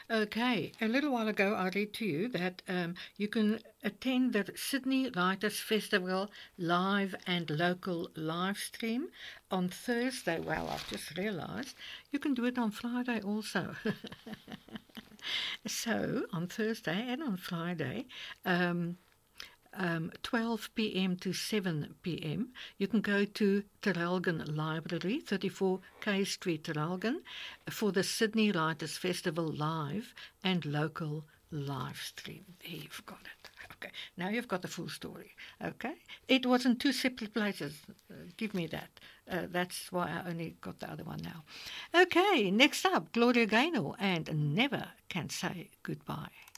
Okay, a little while ago I read to you that you can attend the Sydney Writers Festival live and local live stream on Thursday. Well, I've just realised you can do it on Friday also. So on Thursday and on Friday, um, 12 p.m. to 7 p.m. You can go to Terrelgan Library, 34 K Street, Terrelgan, for the Sydney Writers Festival live and local live stream. There you've got it. Okay, now you've got the full story. Okay, it was in two separate places. Give me that. That's why I only got the other one now. Okay, next up, Gloria Gaynor and Never Can Say Goodbye.